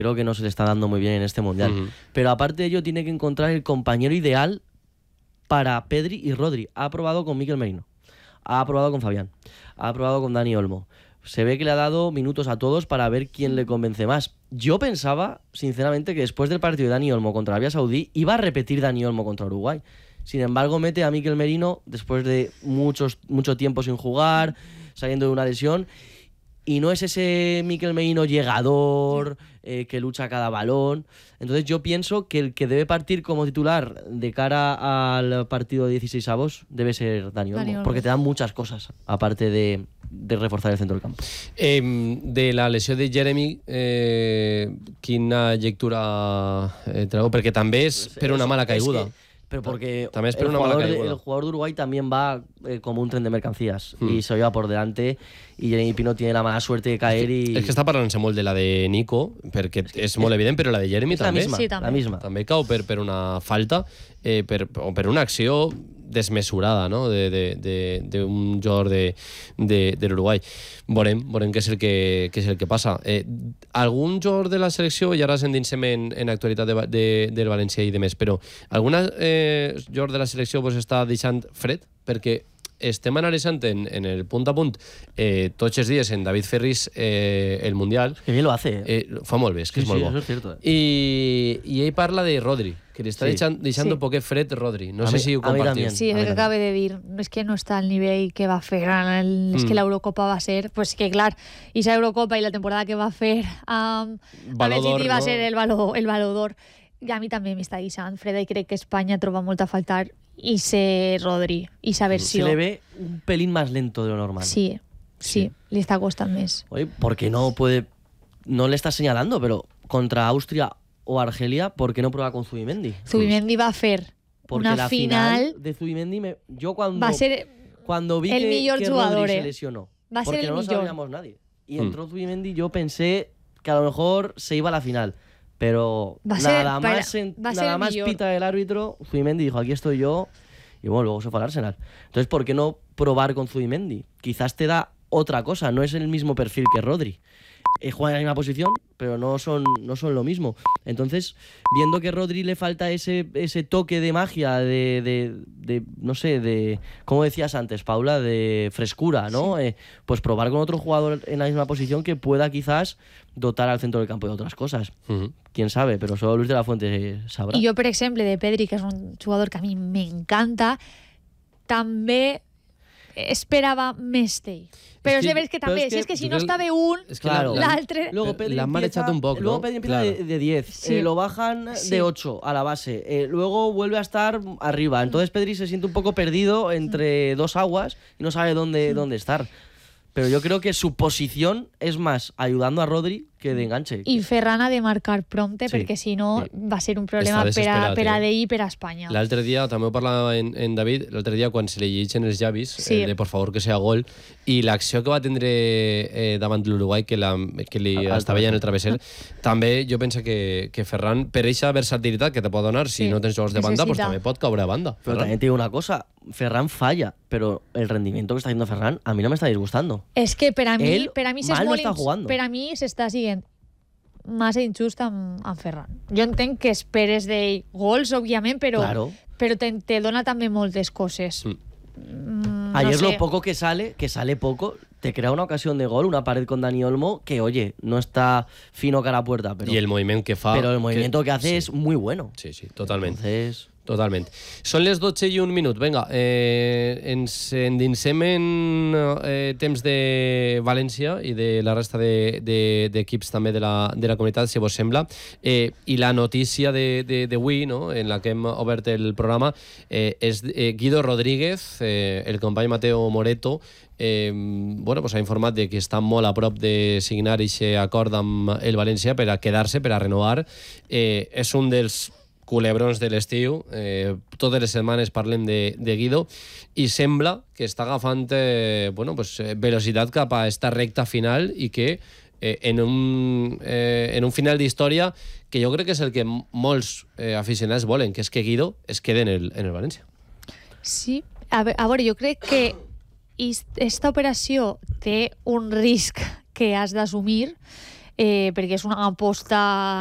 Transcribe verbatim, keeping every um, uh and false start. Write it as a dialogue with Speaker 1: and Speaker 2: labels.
Speaker 1: creo que no se le está dando muy bien en este Mundial. Uh-huh. Pero aparte de ello, tiene que encontrar el compañero ideal para Pedri y Rodri. Ha probado con Mikel Merino, ha probado con Fabián, ha probado con Dani Olmo. Se ve que le ha dado minutos a todos para ver quién le convence más. Yo pensaba, sinceramente, que después del partido de Dani Olmo contra Arabia Saudí iba a repetir Dani Olmo contra Uruguay. Sin embargo, mete a Mikel Merino después de muchos, mucho tiempo sin jugar, saliendo de una lesión. Y no es ese Mikel Merino llegador, eh, que lucha cada balón. Entonces yo pienso que el que debe partir como titular de cara al partido de dieciseisavos debe ser Dani Olmo, Dani Olmo, porque te dan muchas cosas, aparte de, de reforzar el centro del campo.
Speaker 2: Eh, de la lesión de Jeremy, eh, quina lectura eh, traigo? Perquè també és per una mala caiguda.
Speaker 1: Pero porque
Speaker 2: también es
Speaker 1: el,
Speaker 2: una
Speaker 1: jugador,
Speaker 2: mala
Speaker 1: el jugador de Uruguay también va eh, como un tren de mercancías hmm. y se lo lleva por delante, y Jeremy Pino tiene la mala suerte de caer y...
Speaker 2: Es que està parlant-se molt de la de Nico, perquè és, és molt evident, però la de Jeremy
Speaker 1: és
Speaker 2: també.
Speaker 1: La misma,
Speaker 3: sí, també.
Speaker 1: La misma.
Speaker 2: També cau per, per una falta eh, per, o per una acció desmesurada, no? de, de, de, de un jugador de, de, de l'Uruguai. Veurem, veurem què és el que, què és el que passa. Eh, algun jugador de la selecció, i ara ens endinsem en, en actualitat de, de, del València i de més, però algun eh, jugador de la selecció vos està deixant fred? Perquè estem analitzant en, en el punt a punt eh, tots els dies en David Ferris eh, el Mundial.
Speaker 1: Que bien lo hace.
Speaker 2: Eh, fa molt bé, és que
Speaker 1: sí,
Speaker 2: és molt
Speaker 1: sí,
Speaker 2: bo.
Speaker 1: Eso es cierto.
Speaker 2: I, I ell parla de Rodri, que li està sí. deixant, deixant sí. un poquet fred Rodri. No
Speaker 1: a
Speaker 2: sé
Speaker 1: mi,
Speaker 2: si ho compartiu.
Speaker 3: Sí, el que acabe de dir. Es que no está al nivel que va a hacer. El, es mm. que la Eurocopa va a ser... Pues que, claro, y esa Eurocopa y la temporada que va a hacer um, a ver si va a ser el, valo, el valodor. I a mi també m'està deixant freda, i crec que Espanya troba molt a faltar i ser Rodri, i sa versió.
Speaker 1: Se le ve un pelín más lento de lo normal.
Speaker 3: Sí, sí, sí. Le está costando más.
Speaker 1: Oye, ¿por qué no puede...? No le está señalando, pero contra Austria o Argelia, ¿por qué no prueba con Zubimendi?
Speaker 3: Zubimendi va a hacer
Speaker 1: Porque
Speaker 3: una
Speaker 1: la
Speaker 3: final...
Speaker 1: final de Zubimendi, me... yo cuando,
Speaker 3: va a ser
Speaker 1: cuando vi
Speaker 3: el
Speaker 1: que, que
Speaker 3: jugador,
Speaker 1: Rodri
Speaker 3: eh.
Speaker 1: se lesionó,
Speaker 3: va a
Speaker 1: porque
Speaker 3: ser el
Speaker 1: no lo
Speaker 3: millor.
Speaker 1: sabíamos nadie, y entró mm. Zubimendi, yo pensé que a lo mejor se iba a la final. Pero
Speaker 3: va
Speaker 1: nada
Speaker 3: ser,
Speaker 1: más, en,
Speaker 3: va
Speaker 1: nada más pita el árbitro, Zubimendi dijo, aquí estoy yo, y bueno, luego se fue al Arsenal. Entonces, ¿por qué no probar con Zubimendi? Quizás te da otra cosa, no es el mismo perfil que Rodri. Eh, juegan en la misma posición, pero no son, no son lo mismo. Entonces, viendo que a Rodri le falta ese, ese toque de magia, de, de, de, no sé, de, como decías antes, Paula, de frescura, ¿no? Sí. Eh, pues probar con otro jugador en la misma posición que pueda quizás dotar al centro del campo de otras cosas. Uh-huh. Quién sabe, pero solo Luis de la Fuente sabrá.
Speaker 3: Y yo, por ejemplo, de Pedri, que es un jugador que a mí me encanta, també esperava més d'ell. Però és, és que també, si és que si no està bé un,
Speaker 1: claro,
Speaker 3: l'altre...
Speaker 2: L'han marejat un poc,
Speaker 1: luego
Speaker 2: ¿no?
Speaker 1: Pedri empieza claro. de, de diez, sí. eh, lo bajan sí. de ocho a la base, eh, luego vuelve a estar arriba. Entonces Pedri se siente un poco perdido entre dos aguas y no sabe dónde, sí. dónde estar. Pero yo creo que su posición es más ayudando a Rodri que de enganche.
Speaker 3: I Ferran ha de marcar prompte, sí. perquè si no va ser un problema per a, per a d'ell i per a Espanya.
Speaker 2: L'altre dia, també ho parlava en, en David, l'altre dia quan se li llegeixen els llavis, sí. el de por favor que sea gol, i l'acció que va tindre eh, davant l'Uruguai, que, la, que li ah, estava ja en el travesser, també jo penso que, que Ferran, per eixa versatilitat que te pot donar, si sí. no tens jugadors de banda, pues també pot caure a banda.
Speaker 1: Pero Ferran. También te digo una cosa, Ferran falla, pero el rendimiento que está haciendo Ferran a mí no me está disgustando.
Speaker 3: Es que per a mi,
Speaker 1: Él
Speaker 3: per a mi
Speaker 1: mal no está jugando.
Speaker 3: Per a mi s'està siguent massa injust amb, amb Ferran. Jo entenc que esperes d'ell gols, òbviament, però,
Speaker 1: claro.
Speaker 3: però te, te dona també moltes coses. Mm.
Speaker 1: Mm, Ayer no sé. Lo poco que sale, que sale poco, te crea una ocasión de gol, una pared con Dani Olmo, que oye, no está fino cara a puerta, pero...
Speaker 2: Y el movimiento que fa...
Speaker 1: Pero el movimiento que, que hace
Speaker 2: sí.
Speaker 1: es muy bueno.
Speaker 2: Sí, sí, totalmente.
Speaker 1: Entonces...
Speaker 2: Totalment. Són les dotze i un minut. Vinga, eh, ens endinsem en eh, temps de València i de la resta d'equips de, de, també de la, de la comunitat, si vos sembla. Eh, I la notícia d'avui, no?, en la que hem obert el programa, eh, és eh, Guido Rodríguez, eh, el company Mateo Moreto, eh, bueno, pues ha informat de que està molt a prop de signar aquest acord amb el València per a quedar-se, per a renovar. Eh, és un dels culebrons de l'estiu, eh, totes les setmanes parlem de, de Guido, i sembla que està agafant eh, bueno, pues, velocitat cap a esta recta final i que eh, en, un, eh, en un final d'història que jo crec que és el que molts eh, aficionats volen, que és que Guido es quede en el, en el València.
Speaker 3: Sí, a, a veure, jo crec que esta operació té un risc que has d'assumir. eh, perquè és una aposta